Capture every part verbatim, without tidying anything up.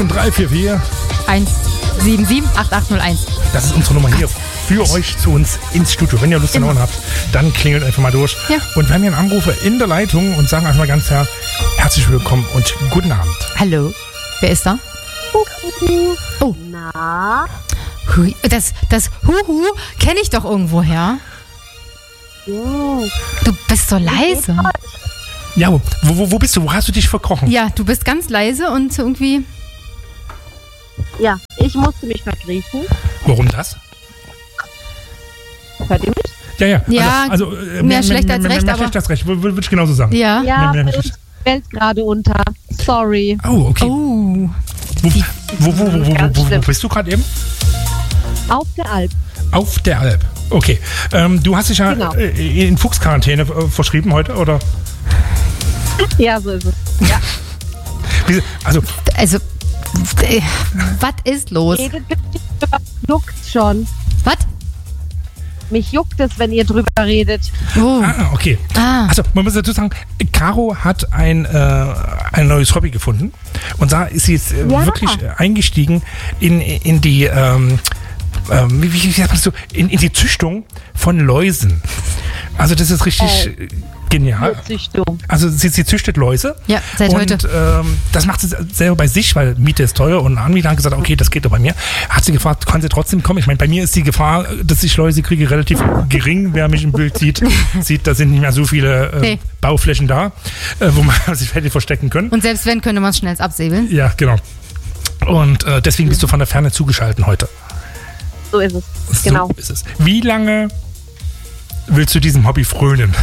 sieben drei vier vier eins sieben sieben acht acht null eins. Das ist unsere Nummer hier für euch zu uns ins Studio. Wenn ihr Lust an habt, dann klingelt einfach mal durch. Ja. Und wir haben hier einen Anrufer in der Leitung und sagen einfach mal ganz her, herzlich willkommen und guten Abend. Hallo, wer ist da? Oh. Na? Hui, Das, das Huhu kenne ich doch irgendwoher. Ja. Du bist so leise. Ja, wo, wo, wo bist du? Wo hast du dich verkrochen? Ja, du bist ganz leise und irgendwie... Ja, ich musste mich verkriechen. Warum das? Hört ihr mich? Ja, ja. Ja, also, also, äh, mehr schlecht als recht, Mehr aber- schlecht als recht, würde ich genauso sagen. Ja. Ja, Nee, nee, bei uns fällt gerade unter. Sorry. Oh, okay. Oh. Wo, wo, wo, wo, wo, Ganz wo, wo schlimm. bist du gerade eben? Auf der Alp. Auf der Alp. Okay. Ähm, du hast dich ja Genau. äh, in Fuchsquarantäne äh, verschrieben heute, oder? Ja, so ist es. Ja. Wie, also, Also, äh, was ist los? Redet bitte drüber. Juckt schon. Was? Mich juckt es, wenn ihr drüber redet. Oh. ah, okay. Ah. Also, man muss dazu sagen, Caro hat ein, äh, ein neues Hobby gefunden. Und da ist sie jetzt äh, Ja. wirklich äh, eingestiegen in, in die, ähm, ähm, wie, wie, wie sagt man das so, in, in die Züchtung von Läusen. Also, das ist richtig äh, genial. Züchtung. Also sie, sie züchtet Läuse. Ja, seit und, heute. Ähm, das macht sie selber bei sich, weil Miete ist teuer und ein Anbieter hat gesagt, okay, das geht doch bei mir. Hat sie gefragt, kann sie trotzdem kommen? Ich meine, bei mir ist die Gefahr, dass ich Läuse kriege, relativ gering. Wer mich im Bild sieht, sieht, da sind nicht mehr so viele äh, Nee. Bauflächen da, äh, wo man sich hätte verstecken können. Und selbst wenn, könnte man es schnell absäbeln. Ja, genau. Und äh, deswegen bist du von der Ferne zugeschaltet heute. So ist es. So Genau. ist es. Wie lange willst du diesem Hobby frönen?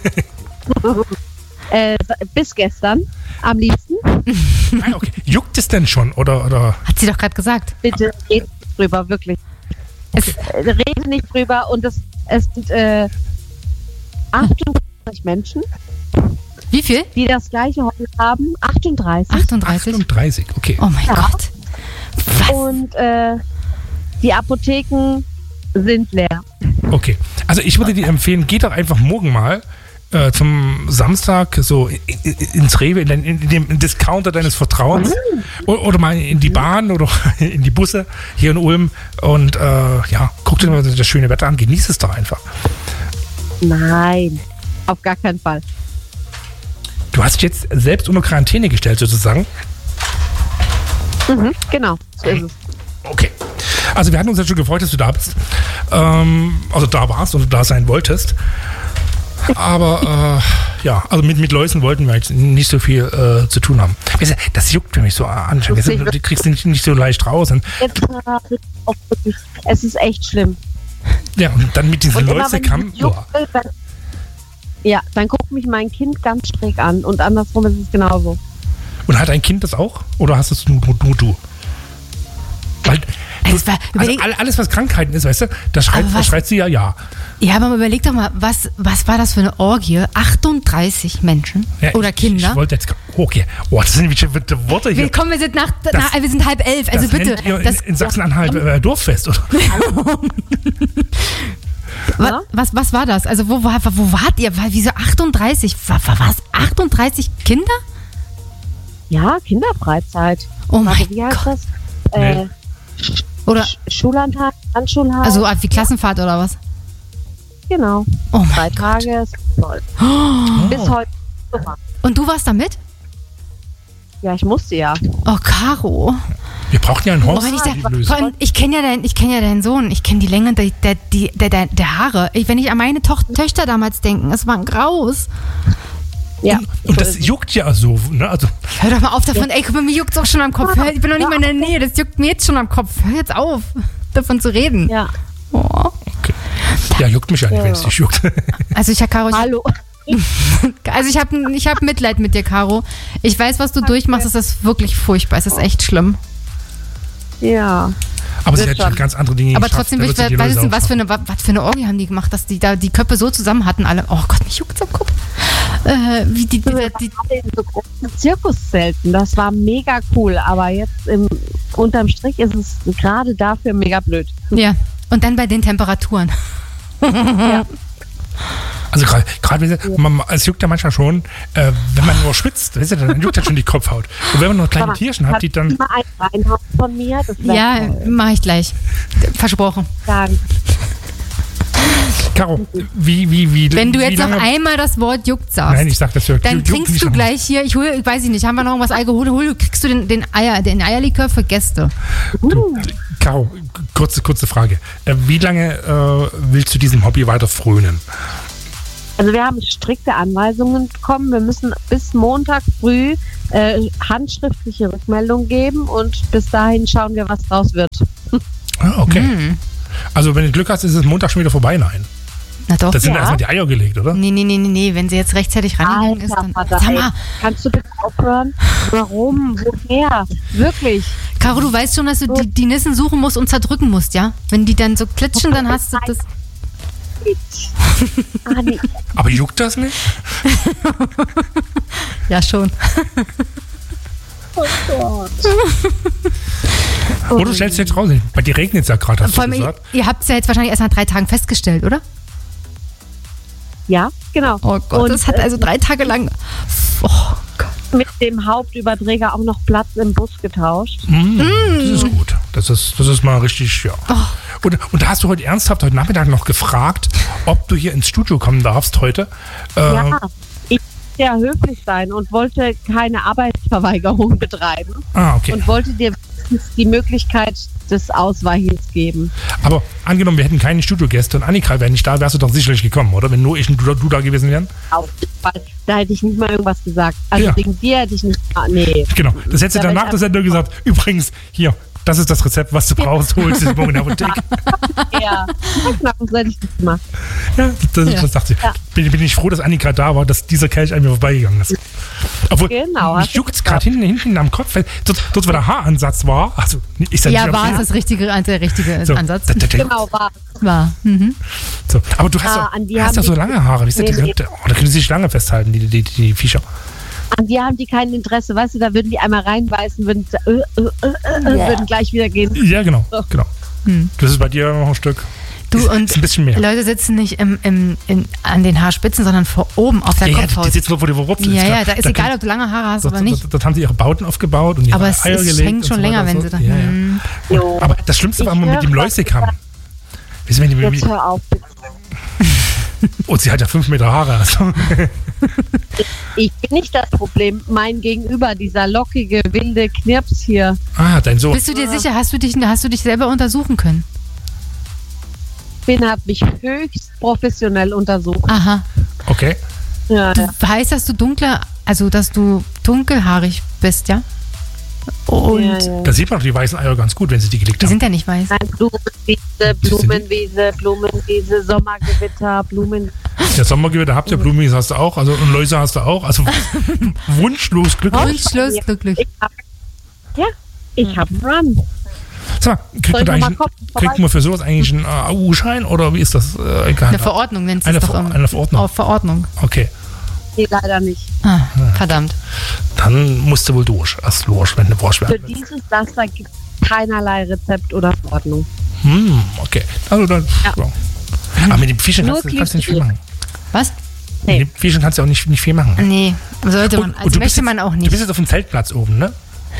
Äh, bis gestern. Am liebsten. Ah, okay. Juckt es denn schon? Oder, oder? Hat sie doch gerade gesagt. Bitte redet nicht drüber, wirklich. Es, Äh, Redet nicht drüber. Und es, es sind äh, achtunddreißig Menschen, wie viel? die das gleiche Hobby haben. achtunddreißig. achtunddreißig? achtunddreißig, okay. Oh mein Ja. Gott. Was? Und äh, die Apotheken sind leer. Okay, also ich würde dir empfehlen, geh doch einfach morgen mal äh, zum Samstag so in, in, ins Rewe, in, den, in dem Discounter deines Vertrauens oder, oder mal in die Bahn oder in die Busse hier in Ulm und äh, ja, guck dir mal das schöne Wetter an, genieß es doch einfach. Nein, auf gar keinen Fall. Du hast dich jetzt selbst unter Quarantäne gestellt sozusagen. Mhm, genau, so ist es. Okay. Also wir hatten uns ja schon gefreut, dass du da bist. Ähm, also da warst oder da sein wolltest. Aber äh, ja, also mit, mit Läusen wollten wir jetzt nicht so viel äh, zu tun haben. Weißt du, das juckt für mich so an. Du kriegst nicht, nicht so leicht raus. Und, Jetzt, äh, auch wirklich, es ist echt schlimm. ja, und dann mit diesen Und immer, wenn Läusekamm. ich jucke, dann, ja, dann guckt mich mein Kind ganz schräg an und andersrum ist es genauso. Und hat ein Kind das auch? Oder hast es nur, nur, nur du? Weil, du, Es war- also überleg- all- alles, was Krankheiten ist, weißt du, da schreit, Aber da was- schreit sie ja, ja. Ja, aber überleg doch mal, was, was war das für eine Orgie? achtunddreißig Menschen ja oder ich, Kinder? Ich wollte jetzt. Okay. Oh, das sind wie bitte Worte hier. wir kommen, wir sind nach, nach wir sind halb elf, also das bitte. nennt ihr Das, in, in Sachsen-Anhalt äh, Dorffest, oder? wa, was, was war das? Also wo, wo, wo wart ihr? Weil, wieso achtunddreißig? War, war, war es achtunddreißig Kinder? Ja, Kinderfreizeit. Oh Warte, mein wie heißt Gott. das? Äh, Nee. Oder, Sch- Schullandtag, Handschulhaus. also wie Klassenfahrt oder was? genau. Oh mein Drei Gott. Tage ist toll. Oh. Bis heute. Super. Und du warst da mit? Ja, ich musste ja. Oh, Caro. Wir brauchen ja einen Oh, Horst. wenn ich die da, Blöße. vor allem, ich kenne ja, dein, ich kenn ja deinen Sohn, ich kenne die Länge der, der, die- der, der, der Haare. Ich, wenn ich an meine Toch Töchter damals denke, es war ein Graus. Ja. Und das juckt ja so, ne? Also, Hör doch mal auf davon, ey, guck mal, mir juckt's auch schon am Kopf. Hör, ich bin noch nicht mal in der Nähe, das juckt mir jetzt schon am Kopf. Hör jetzt auf, davon zu reden. Ja. Oh. okay. Ja, juckt mich ja nicht, wenn es dich juckt. Also ich, Caro, ich, Hallo. also ich habe ich hab Mitleid mit dir, Caro. Ich weiß, was du durchmachst, es ist wirklich furchtbar, es ist echt schlimm. Ja. Aber sie Wird hat schon. ganz andere Dinge Aber geschafft. trotzdem, Da will ich, wird sie die was, Läuse ist, was, für aufmachen. eine, was für eine Orgie haben die gemacht, dass die da die Köpfe so zusammen hatten, alle. Oh Gott, mich juckt's am Kopf. Äh, wie die, die, Wir die, waren in so großen Zirkuszelten. Das war mega cool. Aber jetzt im, unterm Strich ist es gerade dafür mega blöd. ja, und dann bei den Temperaturen. Ja. Also gerade, ja. es juckt ja manchmal schon, äh, wenn man nur schwitzt, weißt du, dann juckt ja schon die Kopfhaut. Und wenn man noch kleine Tierchen hat, die dann... Mal ein reinhauen von mir? Das ja, mache ich gleich. Versprochen. Danke. Caro, wie, wie, wie... Wenn du wie jetzt lange, noch einmal das Wort juckt sagst, nein, ich sag das ja. dann juckt trinkst nicht du noch. gleich hier, ich hole, ich weiß ich nicht, haben wir noch irgendwas Alkohol, hol, kriegst du den, den, Eier, den Eierlikör für Gäste. Du, Caro, kurze, kurze Frage. Äh, wie lange äh, willst du diesem Hobby weiter frönen? Also wir haben strikte Anweisungen bekommen. Wir müssen bis Montag früh äh, handschriftliche Rückmeldung geben und bis dahin schauen wir, was draus wird. Ah, okay. Hm. Also wenn du Glück hast, ist es Montag schon wieder vorbei, nein. Na doch. Das sind Ja. erstmal die Eier gelegt, oder? Nee, nee, nee, nee, nee, wenn sie jetzt rechtzeitig rangegangen ist, dann... Vater, Sag ey, mal, kannst du bitte aufhören? Warum? Woher? Wirklich? Caro, du weißt schon, dass du die, die Nissen suchen musst und zerdrücken musst, ja? Wenn die dann so klitschen, dann hast du das... Ah, nee. Aber juckt das nicht? Ja, schon. Oh Gott. Oder du stellst jetzt raus, bei dir regnet es ja gerade, hast Vor du allem, ihr, gesagt. ihr habt es ja jetzt wahrscheinlich erst nach drei Tagen festgestellt, oder? Ja, genau. Oh Gott, Und, das hat also drei Tage lang... Oh Gott. mit dem Hauptüberträger auch noch Platz im Bus getauscht. Mm, Das ist gut. Das ist, das ist mal richtig, ja. Oh. Und, und da hast du heute ernsthaft heute Nachmittag noch gefragt, ob du hier ins Studio kommen darfst heute. Äh, Ja, ich wollte ja höflich sein und wollte keine Arbeitsverweigerung betreiben Ah, okay. und wollte dir die Möglichkeit des Ausweichens geben. Aber angenommen, wir hätten keine Studiogäste und Annika wäre nicht da, wärst du doch sicherlich gekommen, oder? Wenn nur ich und du, du da gewesen wären? Auf jeden Fall. Da hätte ich nicht mal irgendwas gesagt. Also Ja. wegen dir hätte ich nicht mal, nee. Genau. Das hättest du Da wär danach ich der Sendung gesagt. Übrigens, hier, das ist das Rezept, was du brauchst, holst du es morgen in der Apotheke. Ja, genau, so hätte ich das gemacht. Ja, das, Ja. das dachte ich. Ja. Bin, bin ich froh, dass Annika da war, dass dieser Kelch an mir vorbeigegangen ist. Obwohl, Genau, mich hast du juckt es gerade hinten, hinten am Kopf, weil dort, dort, wo der Haaransatz war, also ich sag Ja, nicht, war ob- es das richtige, der richtige so, Ansatz? da- da- da- Genau, war. War. Mhm. So. Aber du hast, Ah, doch, an die hast haben doch so die- lange Haare, weißt du, Nee, die, nee. oh, da können sie sich lange festhalten, die, die, die, die Viecher. An die haben die kein Interesse, weißt du, da würden die einmal reinbeißen, würden, äh, äh, äh, äh, würden gleich wieder gehen. Ja, genau, So. genau. Hm. Das ist bei dir noch ein Stück. Du ist, und ist ein bisschen mehr. Leute sitzen nicht im, im, in, an den Haarspitzen, sondern vor oben auf der Ja, ja, die, Kopfhaut. die sitzen so, wo die Wurzel ist. Ja, klar. ja, da ist egal, ob du lange Haare hast Dort, oder nicht. dort, dort haben sie ihre Bauten aufgebaut und ihre Aber es, Eier es gelegt. hängt und schon so länger, weiter wenn und sie so. da. Ja, ja. Hm. Jo. Aber das Schlimmste Ich war immer mit höre, dem was Läusekamm. Weißt du, wenn die mit, Jetzt hör auf, bitte. und sie hat ja fünf Meter Haare. Also. Ich bin nicht das Problem. Mein Gegenüber, dieser lockige, wilde Knirps hier. Ah, dein Sohn. Bist du dir sicher, hast du, dich, hast du dich selber untersuchen können? Finn hat mich höchst professionell untersucht. Aha. Okay. Ja, ja. Heißt, dass du dunkler, also dass du dunkelhaarig bist, ja? Und Ja, ja. Da sieht man doch die weißen Eier ganz gut, wenn sie die gelegt die haben. sind ja nicht weiß. Nein, Blumenwiese, Blumenwiese, Blumenwiese, Sommergewitter, Blumen. Ja, Sommergewitter habt ihr, Blumen hast du auch, also und Läuse hast du auch. Also wunschlos glücklich. Wunschlos glücklich. Ich hab, ja, ich hab einen Run. Sag mal, kriegt Soll man, ich da noch mal eigentlich, kommen? kriegt man für sowas eigentlich einen A U-Schein oder wie ist das? Äh, egal. Eine Verordnung nennt Eine es doch Ver- immer. eine Verordnung. Auf Verordnung. Okay, Nee, leider nicht. Ah, verdammt. dann musst du wohl durch. Erst durch, wenn du Wurst Für werden willst. dieses Laster gibt es keinerlei Rezept oder Verordnung. Hm, okay. Also dann, ja. Ja. Aber mit den Fischen Nur kannst, du- kannst du nicht viel Klischee. machen. Was? Nee. Mit den Fischen kannst du auch nicht, nicht viel machen. Nee, sollte man. Und- und Also du bist möchte jetzt- man auch Du nicht. bist jetzt auf dem Zeltplatz oben, ne?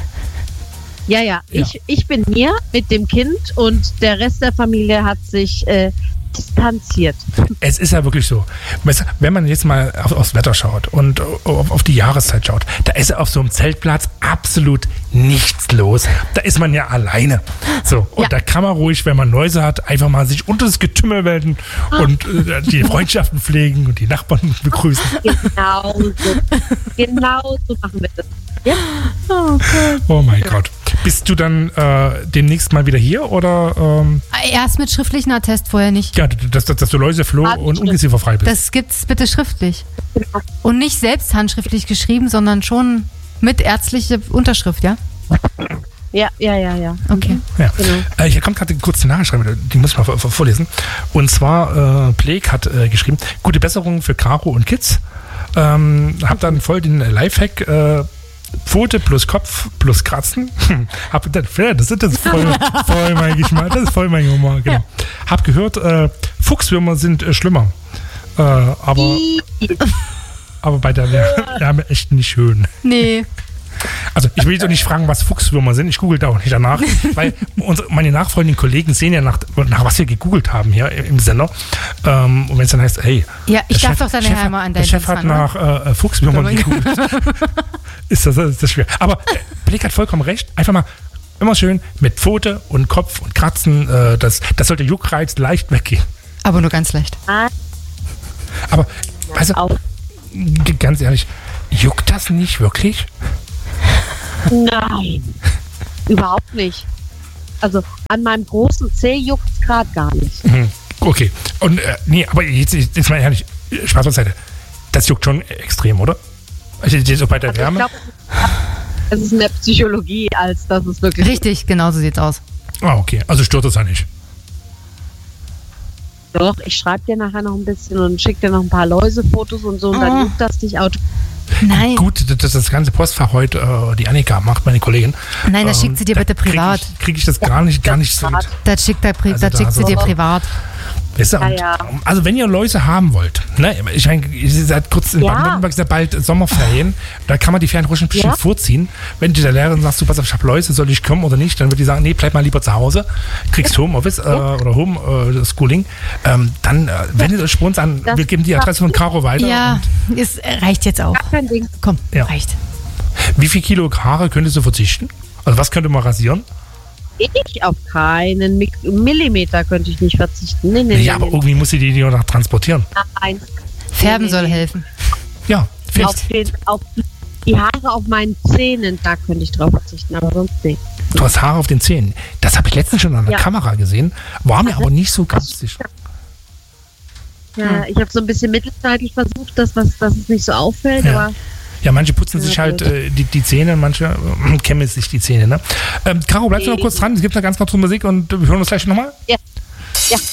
Ja, ja, Ja. Ich, ich bin hier mit dem Kind und der Rest der Familie hat sich äh, distanziert. Es ist ja wirklich so. Weißt du, wenn man jetzt mal auf, aufs Wetter schaut und auf, auf die Jahreszeit schaut, da ist auf so einem Zeltplatz absolut nichts los. Da ist man ja alleine. So, und Ja. da kann man ruhig, wenn man Läuse hat, einfach mal sich unter das Getümmel wenden und äh, die Freundschaften pflegen und die Nachbarn begrüßen. Genau so. Genau so machen wir das. Ja? Oh Gott. Oh mein Gott. Bist du dann äh, demnächst mal wieder hier oder ähm, Erst mit schriftlichen Attest, vorher nicht. ja, dass, dass, dass du Läuse, Floh Ah, und stimmt. ungezieferfrei bist? Das gibt's bitte schriftlich. Und nicht selbst handschriftlich geschrieben, sondern schon mit ärztlicher Unterschrift, ja? Ja, ja, ja, ja. Okay. Ja. Genau. Äh, hier kommt gerade kurz die Nachricht rein, die muss ich mal vor, vor, vorlesen. Und zwar, äh, Blake hat äh, geschrieben, gute Besserung für Caro und Kids. Ähm, hab dann voll den Lifehack, äh, Pfote plus Kopf plus Kratzen. Hab, das, das ist das ist voll, voll mein Geschmack, das ist voll mein Humor, genau. Hab gehört, äh, Fuchswürmer sind äh, schlimmer. Äh, aber, aber bei der Wärme echt nicht schön. Nee. Also ich will jetzt auch nicht fragen, was Fuchswürmer sind. Ich google da auch nicht danach, weil unsere, meine nachfolgenden Kollegen sehen ja nach, nach was wir gegoogelt haben hier im Sender. Ähm, und wenn es dann heißt, hey, ja, ich darf Chef, doch deine Chef, Heimat an der deinen Chef hat ran, nach äh, Fuchswürmern gegoogelt, ist das, ist das schwer. Aber äh, Blick hat vollkommen recht. Einfach mal immer schön mit Pfote und Kopf und Kratzen. Äh, das, das sollte Juckreiz leicht weggehen. Aber nur ganz leicht. Aber, weißt du, ganz ehrlich, juckt das nicht wirklich? Nein, überhaupt nicht. Also an meinem großen Zeh juckt es gerade gar nicht. Mhm. Okay. Und äh, nee, aber jetzt, jetzt mal ehrlich, Spaß beiseite. Das juckt schon extrem, oder? Also jetzt auch bei der Also Wärme. ich glaube, es ist mehr Psychologie, als dass es wirklich. Richtig, genau so sieht's aus. Ah, okay. Also stört das ja nicht. Doch, ich schreibe dir nachher noch ein bisschen und schicke dir noch ein paar Läusefotos und so und Oh. dann juckt das dich automatisch. Nein. Gut, dass das ganze Postfach heute äh, die Annika macht, meine Kollegin. Nein, das Ähm, schickt sie dir da bitte privat. Kriege ich, krieg ich das gar nicht, gar nicht so mit. Das schickt, er pri Also das da schickt sie so- dir privat. Weißt du, und, Ja, ja. Also wenn ihr Läuse haben wollt, ne, ich meine, ihr seid kurz in Ja. Baden-Württemberg, ist ja bald Sommerferien, da kann man die Ferien ruhig ein bisschen Ja. vorziehen. Wenn du der Lehrerin sagst, du pass auf, ich habe Läuse, soll ich kommen oder nicht, dann wird die sagen, nee, bleib mal lieber zu Hause, kriegst Homeoffice äh, oder Homeschooling, ähm, dann äh, wendet euch bei uns an, Das- wir geben die Adresse von Caro weiter. Ja, es reicht jetzt auch. Gar kein Ding. Komm, Ja. reicht. Und wie viel Kilo Haare könntest du verzichten? Also was könnte man rasieren? Ich auf keinen Mik Millimeter könnte ich nicht verzichten. Nee, nee, Ja, nee, aber nee. irgendwie muss sie die noch transportieren. Nein. Färben Nee, soll nee, nee. helfen. Ja, vielleicht. Auf, den, auf die Haare auf meinen Zähnen, da könnte ich drauf verzichten, aber sonst nicht. Du hast Haare auf den Zähnen. Das habe ich letztens schon an der Ja. Kamera gesehen, war mir aber nicht so ganz sicher. Ja, ich habe so ein bisschen mittelzeitlich versucht, dass, was, dass es nicht so auffällt, Ja. aber Ja, manche putzen Ja, sich halt blöd. äh, die, die Zähne, manche äh, kämmen sich die Zähne. Ne? Ähm, Caro, bleibst du noch kurz dran? Es gibt noch ganz kurz Musik und wir hören uns gleich nochmal. ja,